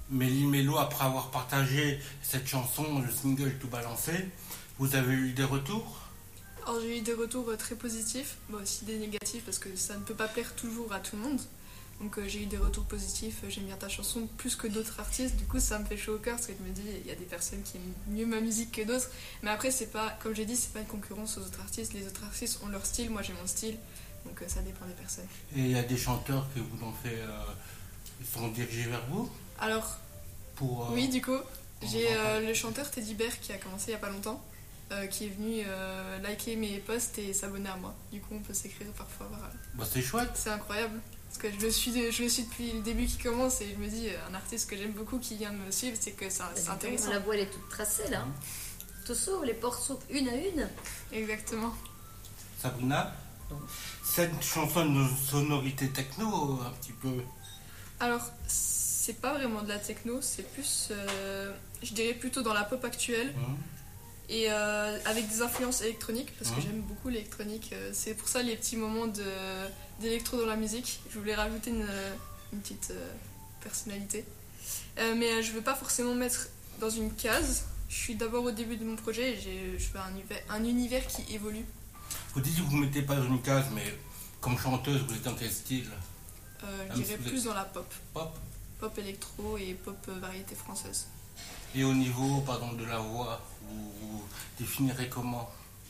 Mélie Mélo, après avoir partagé cette chanson, le single Tout balancé, vous avez eu des retours? Alors j'ai eu des retours très positifs, mais aussi des négatifs parce que ça ne peut pas plaire toujours à tout le monde. Donc j'ai eu des retours positifs, j'aime bien ta chanson plus que d'autres artistes, du coup ça me fait chaud au cœur parce que je me dis il y a des personnes qui aiment mieux ma musique que d'autres, mais après c'est pas, comme j'ai dit, c'est pas une concurrence aux autres artistes, les autres artistes ont leur style, moi j'ai mon style, donc ça dépend des personnes. Et il y a des chanteurs qui vous ont fait, ils sont dirigés vers vous Alors pour, oui, du coup j'ai en parler. le chanteur Teddy Bear qui a commencé il y a pas longtemps, qui est venu liker mes posts et s'abonner à moi, du coup on peut s'écrire parfois, voilà. Bah, c'est chouette. C'est incroyable. Parce que je le suis depuis le début qui commence et je me dis, un artiste que j'aime beaucoup qui vient de me suivre, c'est que c'est intéressant. La voie elle est toute tracée là. Tout s'ouvre, les portes s'ouvrent une à une. Exactement. Sabrina, cette chanson a une sonorité techno un petit peu. Alors, c'est pas vraiment de la techno, c'est plus, je dirais plutôt dans la pop actuelle. Et avec des influences électroniques, parce que j'aime beaucoup l'électronique. C'est pour ça les petits moments d'électro dans la musique. Je voulais rajouter une petite personnalité. Mais je veux pas forcément mettre dans une case. Je suis d'abord au début de mon projet et je veux un univers qui évolue. Vous dites que vous ne mettez pas dans une case, mais comme chanteuse, vous êtes dans quel style? Je dirais plus dans la pop. Pop. Pop électro et pop variété française. Et au niveau, pardon, de la voix, vous définirez comment?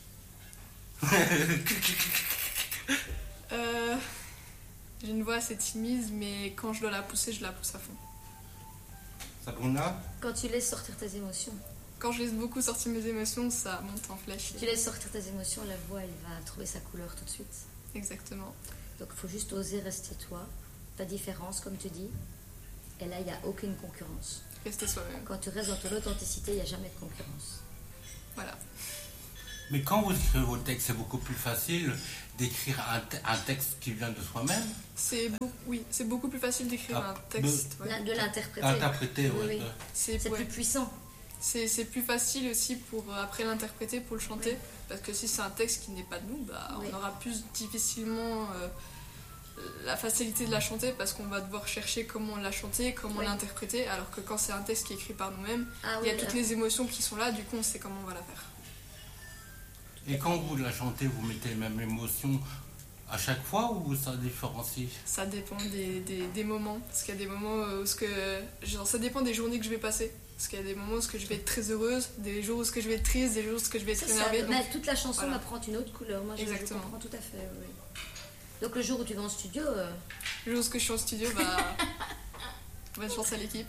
J'ai une voix assez timide, mais quand je dois la pousser, je la pousse à fond. Sabrina? Quand tu laisses sortir tes émotions. Quand je laisse beaucoup sortir mes émotions, ça monte en flèche. Si tu laisses sortir tes émotions, la voix elle va trouver sa couleur tout de suite. Exactement. Donc il faut juste oser rester toi, ta différence comme tu dis. Et là il n'y a aucune concurrence. Rester soi-même. Quand tu restes dans ton authenticité, il n'y a jamais de concurrence. Voilà. Mais quand vous écrivez vos textes, c'est beaucoup plus facile d'écrire un texte qui vient de soi-même? Oui, c'est beaucoup plus facile d'écrire un texte. De l'interpréter. Interpréter, oui. C'est plus puissant. C'est plus facile aussi pour après l'interpréter, pour le chanter. Oui. Parce que si c'est un texte qui n'est pas de nous, on aura plus difficilement la facilité de la chanter parce qu'on va devoir chercher comment la chanter, comment l'interpréter. Alors que quand c'est un texte qui est écrit par nous-mêmes, il y a toutes les émotions qui sont là, du coup on sait comment on va la faire. Et quand vous la chantez, vous mettez les mêmes émotions à chaque fois ou ça différencie? Ça dépend des moments. Parce qu'il y a des moments où ça dépend des journées que je vais passer. Parce qu'il y a des moments où je vais être très heureuse, des jours où je vais être triste, des jours où je vais être énervée. Donc, toute la chanson va prendre une autre couleur. Moi, je comprends tout à fait. Oui. Donc le jour où tu vas en studio... Le jour où je suis en studio, bonne chance à l'équipe.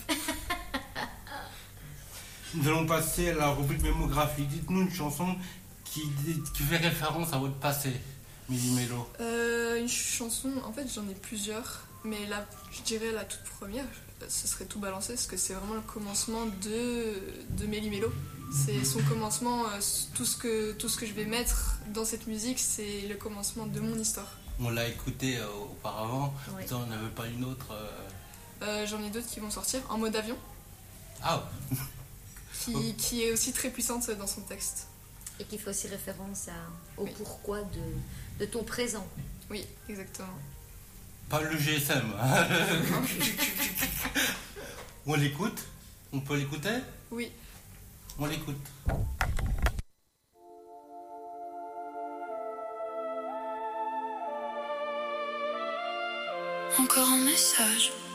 Nous allons passer à la rubrique mémographie. Dites-nous une chanson qui fait référence à votre passé, Mélie Mélo. Une chanson, en fait j'en ai plusieurs, mais là, je dirais la toute première, ce serait Tout balancé, parce que c'est vraiment le commencement de Mélie Mélo. C'est son commencement, tout ce que je vais mettre dans cette musique, c'est le commencement de mon histoire. On l'a écouté auparavant, on n'avait pas une autre... J'en ai d'autres qui vont sortir, En mode avion. Ah qui est aussi très puissante dans son texte. Et qui fait aussi référence au pourquoi de ton présent. Oui, exactement. Pas le GSM. On l'écoute? On peut l'écouter? Oui. On l'écoute. Encore un message.